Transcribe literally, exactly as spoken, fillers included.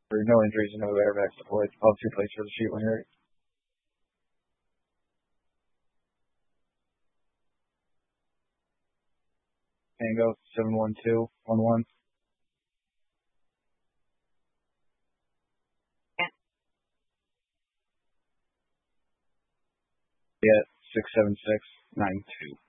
For no injuries and no airbags deployed. All two plates for the sheet when you're ready. Tango seven one two one one. Yeah, six seven six nine two.